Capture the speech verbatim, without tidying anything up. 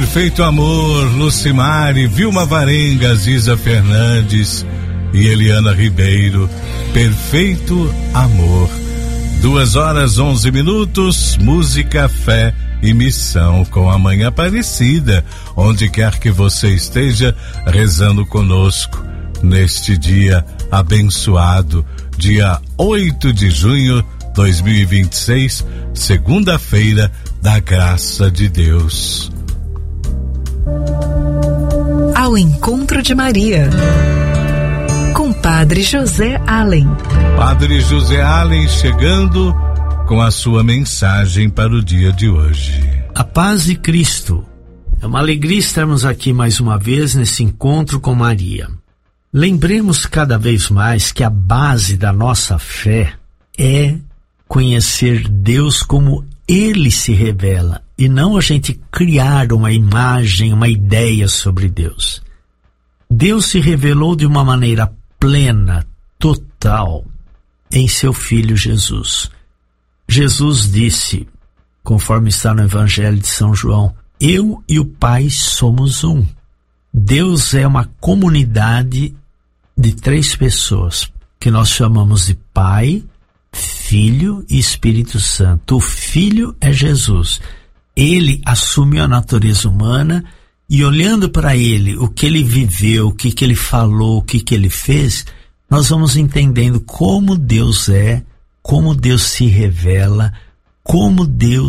Perfeito Amor, Lucimari, Vilma Varengas, Isa Fernandes e Eliana Ribeiro. Perfeito Amor. Duas horas, onze minutos, música, fé e missão com a Mãe Aparecida, onde quer que você esteja rezando conosco neste dia abençoado, dia oito de junho de dois mil e vinte e seis, segunda-feira da graça de Deus. Ao encontro de Maria, com Padre José Allen. Padre José Allen chegando com a sua mensagem para o dia de hoje. A paz de Cristo. É uma alegria estarmos aqui mais uma vez nesse encontro com Maria. Lembremos cada vez mais que a base da nossa fé é conhecer Deus como Ele se revela, e não a gente criar uma imagem, uma ideia sobre Deus. Deus se revelou de uma maneira plena, total, em seu Filho Jesus. Jesus disse, conforme está no Evangelho de São João, eu e o Pai somos um. Deus é uma comunidade de três pessoas, que nós chamamos de Pai, Filho e Espírito Santo. O Filho é Jesus. Ele assumiu a natureza humana e, olhando para ele, o que ele viveu, o que, que ele falou, o que, que ele fez, nós vamos entendendo como Deus é, como Deus se revela, como Deus